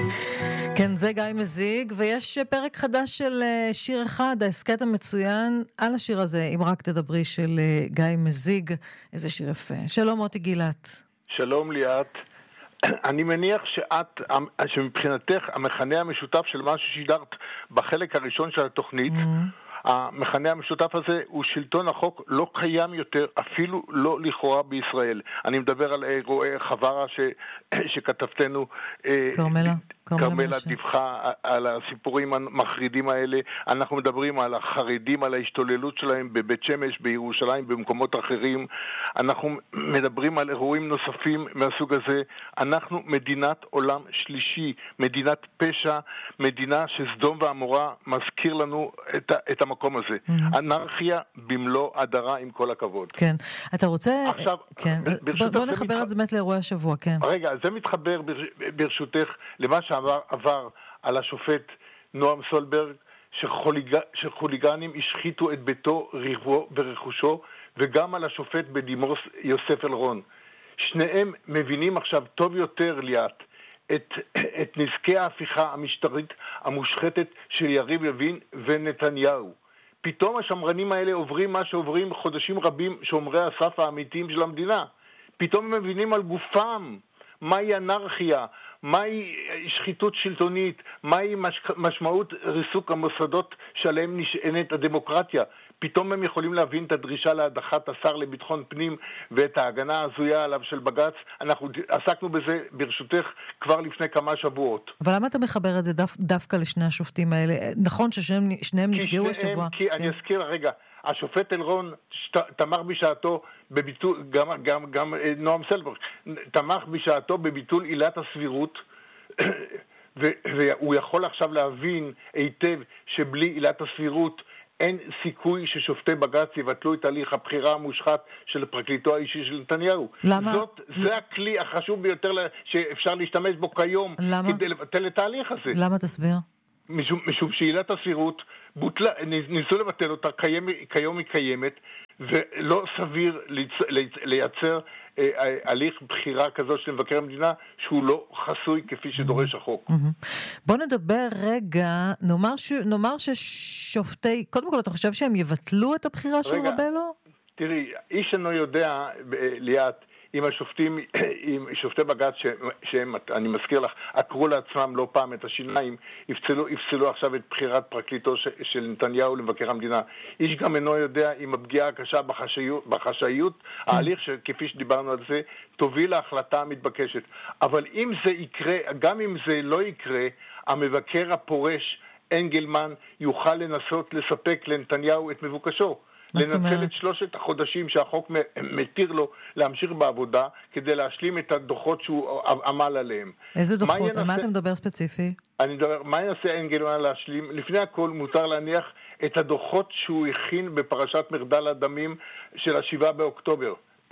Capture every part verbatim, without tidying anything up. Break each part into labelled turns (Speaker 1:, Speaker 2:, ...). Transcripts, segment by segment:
Speaker 1: כן, זה גיא מזיג, ויש פרק חדש של שיר אחד, ההסקט המצוין על השיר הזה, אם רק תדברי, של גיא מזיג. איזה שיר יפה. שלום מוטי גילת.
Speaker 2: שלום ליאת. אני מניח שאת, שמבחינתך המכנה המשותף של מה ששידרת בחלק הראשון של התוכנית, המכנה המשותף הזה הוא שלטון החוק לא קיים יותר, אפילו לא לכאורה בישראל. אני מדבר על אירועי חווארה ש... שכתבתנו
Speaker 1: קרמלה,
Speaker 2: קרמלה דיווחה על הסיפורים המחרידים האלה. אנחנו מדברים על החרדים, על ההשתוללות שלהם בבית שמש, בירושלים, במקומות אחרים. אנחנו מדברים על אירועים נוספים מהסוג הזה. אנחנו מדינת עולם שלישי, מדינת פשע, מדינה שסדום ועמורה מזכיר לנו את, את המקום הזה. Mm-hmm. אנרכיה במלוא הדרה, עם כל הכבוד.
Speaker 1: כן. אתה רוצה...
Speaker 2: עכשיו,
Speaker 1: כן. בוא, בוא נחבר מתח... את זה באמת לאירועי השבוע, כן.
Speaker 2: רגע, זה מתחבר ברשותך למה שעבר עבר על השופט נועם סולברג, שחוליג... שחוליגנים השחיתו את ביתו, רכבו ורכושו, וגם על השופט בדימוס יוסף אלרון. שניהם מבינים עכשיו טוב יותר ליאת את, את נזקי ההפיכה המשטרית המושחתת של יריב לוין ונתניהו. פתאום השמרנים האלה עוברים מה שעוברים חודשים רבים שומרי הסף האמיתיים של המדינה. פתאום הם מבינים על גופם מהי אנרכיה, מהי שחיתות שלטונית, מהי משמעות ריסוק המוסדות שעליהם נשענת הדמוקרטיה. פתאום הם יכולים להבין את הדרישה להדחת השר לביטחון פנים ואת ההגנה הזויה עליו של בג"ץ. אנחנו עסקנו בזה ברשותך כבר לפני כמה שבועות.
Speaker 1: אבל למה אתה מחבר את זה דו, דווקא לשני השופטים האלה? נכון ששניהם נפגעו השבוע.
Speaker 2: כי כן. אני אזכיר רגע, השופט אלרון תמך בשעתו בביטול, גם, גם, גם נועם סולברג, תמך בשעתו בביטול עילת הסבירות, והוא יכול עכשיו להבין היטב שבלי עילת הסבירות אין סיכוי ששופטי בג"ץ יבטלו את תהליך הבחירה המושחת של פרקליטו האישי של נתניהו.
Speaker 1: למה?
Speaker 2: זאת, זה הכלי החשוב ביותר שאפשר להשתמש בו כיום.
Speaker 1: למה?
Speaker 2: כדי לבטל את התהליך הזה.
Speaker 1: למה תסביר?
Speaker 2: משום, משום שעילת הסבירות בוטלה, ניסו לבטל אותה, קיים, כיום היא קיימת, ולא סביר לייצר אה, הליך בחירה כזו של מבקר המדינה שהוא לא חסוי כפי שדורש החוק.
Speaker 1: בוא נדבר רגע, נאמר, ש... נאמר ששופטי, קודם כל אתה חושב שהם יבטלו את הבחירה של רבלו?
Speaker 2: תראי, איש אינו יודע ליאת, עם השופטים, עם שופטי בג"ץ שהם, אני מזכיר לך, עקרו לעצמם לא פעם את השיניים, יפסלו, יפסלו עכשיו את בחירת פרקליטו ש, של נתניהו למבקר המדינה. איש גם אינו יודע עם הפגיעה הקשה בחשאיות, בחשאיות, ההליך שכפי שדיברנו על זה, תוביל להחלטה המתבקשת. אבל אם זה יקרה, גם אם זה לא יקרה, המבקר הפורש, אנגלמן, יוכל לנסות לספק לנתניהו את מבוקשו. לנצל את שלושת החודשים שהחוק מתיר לו להמשיך בעבודה כדי להשלים את הדוחות שהוא עמל עליהם.
Speaker 1: איזה דוחות? על מה אתה מדבר ספציפי?
Speaker 2: אני מדבר, מה יעשה אנגלמן להשלים? לפני הכל מותר להניח את הדוחות שהוא הכין בפרשת מרדל הדמים של השבעה באוקטובר.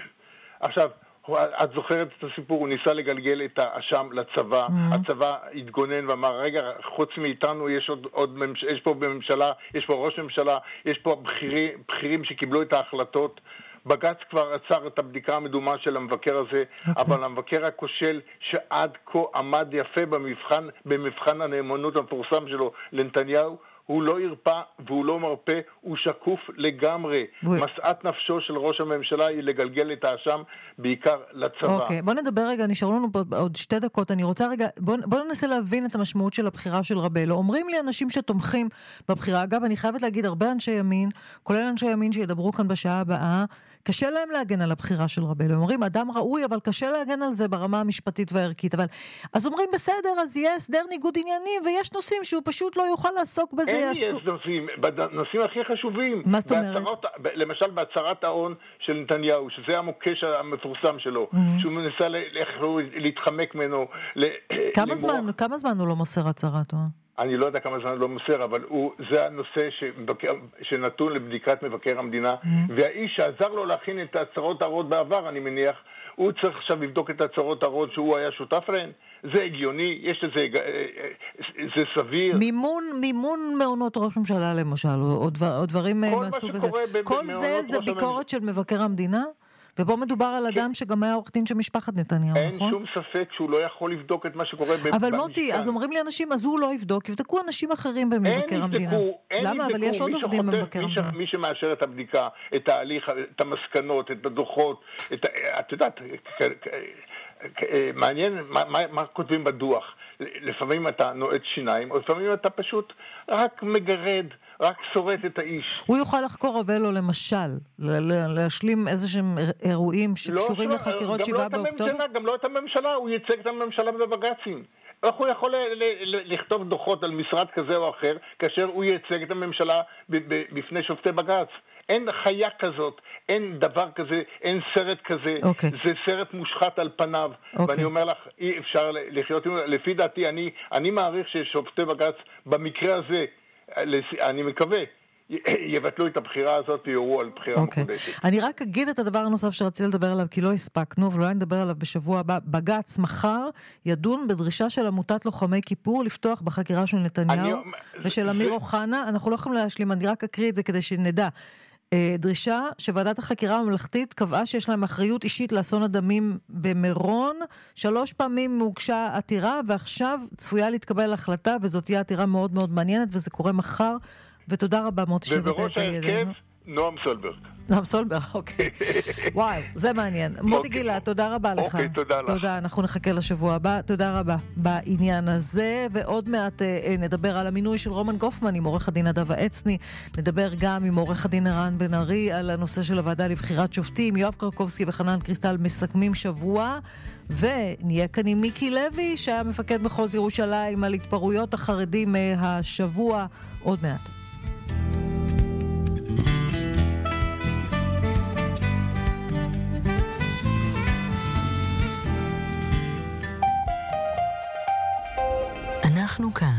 Speaker 2: עכשיו, את זוכרת את הסיפור, הוא ניסה לגלגל את האשם לצבא, mm-hmm. הצבא התגונן ואמר, רגע, חוץ מאיתנו יש עוד, עוד יש פה בממשלה, יש פה ראש ממשלה, יש פה בחירים, בחירים שקיבלו את ההחלטות. בג"ץ כבר עצר את הבדיקה המדומה של המבקר הזה, okay. אבל המבקר הכושל שעד כה עמד יפה במבחן, במבחן הנאמנות המפורסם שלו לנתניהו, הוא לא ירפא והוא לא מרפא, הוא שקוף לגמרי. מסעת נפשו של ראש הממשלה היא לגלגל את האשם בעיקר לצבא.
Speaker 1: אוקיי, בוא נדבר רגע, נשארו לנו עוד שתי דקות, אני רוצה רגע, בוא, בוא ננסה להבין את המשמעות של הבחירה של רבלו. אומרים לי אנשים שתומכים בבחירה, אגב, אני חייבת להגיד, הרבה אנשי ימין, כולל אנשי ימין שידברו כאן בשעה הבאה, קשה להם להגן על הבחירה של רבלו. אומרים, אדם ראוי, אבל קשה להגן על זה ברמה המשפטית והערכית. אבל, אז אומרים, בסדר, אז יהיה הסדר ניגוד עניינים, ויש נושאים שהוא פשוט לא יוכל לעסוק בזה.
Speaker 2: אין לי יש נושאים, בנושאים הכי חשובים.
Speaker 1: מה זאת אומרת?
Speaker 2: למשל, בהצהרת ההון של נתניהו, שזה המוקש המפורסם שלו, שהוא מנסה להתחמק ממנו.
Speaker 1: כמה זמן, כמה זמן הוא לא מוסר הצהרת ההון?
Speaker 2: אני לא יודע כמה זמן לא מוסר, אבל הוא, זה הנושא שמבקר, שנתון לבדיקת מבקר המדינה, mm-hmm. והאיש שעזר לו להכין את הצהרות ההון בעבר, אני מניח, הוא צריך עכשיו לבדוק את הצהרות ההון שהוא היה שותף להן. זה הגיוני, יש לזה, זה סביר.
Speaker 1: מימון, מימון מעונות ראש ממשלה למשל, או, דבר, או דברים מהסוג הזה. כל זה זה ביקורת של מבקר המדינה? ופה מדובר על אדם שגם היה עורך דין של משפחת נתניהו,
Speaker 2: אין
Speaker 1: נכון?
Speaker 2: שום ספק שהוא לא יכול לבדוק את מה שקורה במשכן.
Speaker 1: אבל מוטי, אז אומרים לי אנשים, אז הוא לא יבדוק, יבדקו אנשים אחרים במבקר המדינה. למה? אבל יש עוד עובדים במבקר המדינה.
Speaker 2: מי שמאשר את הבדיקה, את ההליך, את המסקנות, את הדוחות, את יודעת, מעניין מה כותבים בדוח. לפעמים אתה נועץ שיניים, או לפעמים אתה פשוט רק מגרד, רק שורט את האיש.
Speaker 1: הוא יוכל לחקור רבלו למשל, להשלים איזה שהם אירועים שקשורים לחקירות שבעה באוקטובר?
Speaker 2: גם לא את הממשלה, הוא ייצג את הממשלה בבג"צים. איך הוא יכול לכתוב דוחות על משרד כזה או אחר, כאשר הוא ייצג את הממשלה בפני שופטי בג"ץ? אין חיה כזאת, אין דבר כזה, אין סרט כזה, okay. זה סרט מושחת על פניו, okay. ואני אומר לך, אי אפשר לחיות, לפי דעתי, אני, אני מעריך ששופטי בג"ץ, במקרה הזה, אני מקווה, יבטלו את הבחירה הזאת ויורו על בחירה okay. מחודשת.
Speaker 1: אני רק אגיד את הדבר הנוסף שרציתי לדבר עליו, כי לא הספקנו, אבל אולי נדבר עליו בשבוע הבא. בג"ץ מחר ידון בדרישה של עמותת לוחמי כיפור לפתוח בחקירה של נתניהו אני... ושל אמיר זה... אוחנה. אנחנו לא יכולים להשלים, אני רק אקריא את זה כדי שנדע. דרישה שוועדת החקירה הממלכתית קבעה שיש להם אחריות אישית לאסון הדמים במירון. שלוש פעמים הוגשה עתירה, ועכשיו צפויה להתקבל החלטה, וזאת תהיה עתירה מאוד מאוד מעניינת, וזה קורה מחר. ותודה רבה מוטי שבאת את הידינו.
Speaker 2: נועם סולברג.
Speaker 1: נועם סולברג, אוקיי. וואו, זה מעניין. מוטי גילה, תודה רבה לך.
Speaker 2: אוקיי, תודה לך.
Speaker 1: תודה, אנחנו נחכה לשבוע הבא. תודה רבה בעניין הזה, ועוד מעט נדבר על המינוי של רומן גופמן עם עורך הדין אדווה עצני. נדבר גם עם עורך הדין ערן בן ארי על הנושא של הוועדה לבחירת שופטים. יואב קרקובסקי וחנן קריסטל מסכמים שבוע, ונהיה כאן עם מיקי לוי, שהיה מפקד מחוז ירושלים, על התפרעויות החרדים השבוע. עוד מעט.
Speaker 3: אנחנו כאן.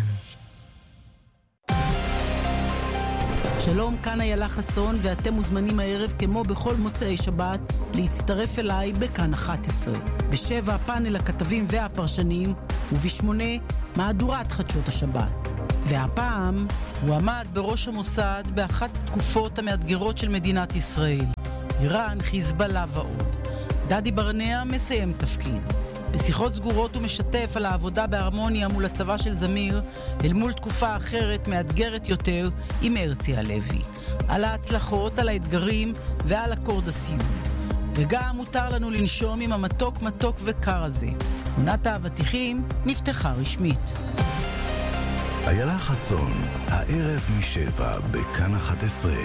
Speaker 3: שלום, כאן איילה חסון, ואתם מוזמנים הערב כמו בכל מוצאי שבת להצטרף אליי בכאן אחת עשרה. בשבע פאנל הכתבים והפרשנים, ובשמונה מהדורת חדשות השבת. והפעם הוא עמד בראש המוסד באחת התקופות המאתגרות של מדינת ישראל. איראן, חיזבאללה ועוד. דדי ברנע מסיים תפקיד. בשיחות סגורות הוא משתף על העבודה בהרמוניה מול הצבא של זמיר, אל מול תקופה אחרת מאתגרת יותר עם הרצי הלוי. על ההצלחות, על האתגרים ועל אקורד הסיום. וגם מותר לנו לנשום עם המתוק מתוק וקר הזה. עונת האבטיחים נפתחה רשמית.
Speaker 4: איילה חסון, הערב משבע בכאן אחת עשרה.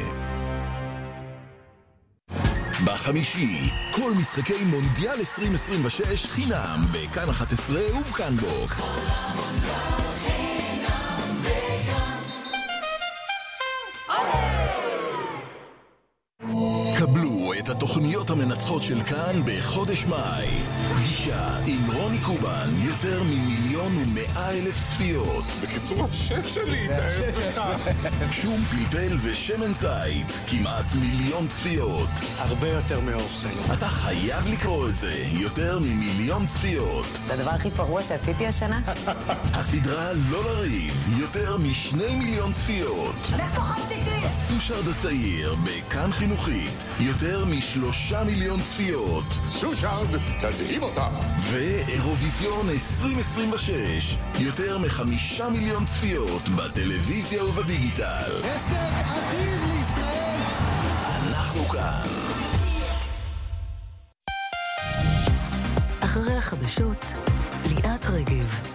Speaker 4: בחמישי, כל משחקי מונדיאל עשרים עשרים ושש חינם בכאן אחת עשרה ובכאן בוקס. קבלו את התוכניות המנצחות של כאן בחודש מאי. פגישה עם רוני קובן, יותר ממיליון ומאה אלף צפיות.
Speaker 5: בקיצור, השם שלי, תאהב לך.
Speaker 4: שום פלפל ושמן זית, כמעט מיליון צפיות.
Speaker 5: הרבה יותר מאוכל.
Speaker 4: אתה חייב לקרוא את זה, יותר ממיליון צפיות.
Speaker 6: זה הדבר הכי פרוע שעשיתי השנה?
Speaker 4: הסדרה לא לריב, יותר משני מיליון צפיות.
Speaker 6: לך תאכל תיתי!
Speaker 4: סושרד הצעיר, בכאן חינוכית, יותר משלושה מיליון צפיות.
Speaker 5: סושרד, תדהים אותה.
Speaker 4: ואירוויזיון עשרים עשרים ושש, יותר מחמישה מיליון צפיות בטלוויזיה ובדיגיטל.
Speaker 5: הישג אדיר לישראל.
Speaker 4: אנחנו כאן.
Speaker 3: אחרי החדשות, ליאת רגב.